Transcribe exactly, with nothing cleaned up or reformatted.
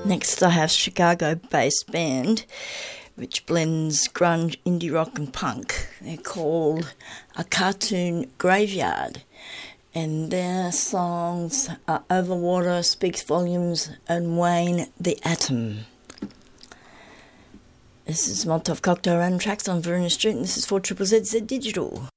Next I have Chicago-based band which blends grunge, indie rock and punk. They're called A Cartoon Graveyard, and their songs are Overwater, Speaks Volumes and Wayne the Atom. This is Molotov Cocktail Random Tracks on Verona Street, and this is four Z Z Z Digital.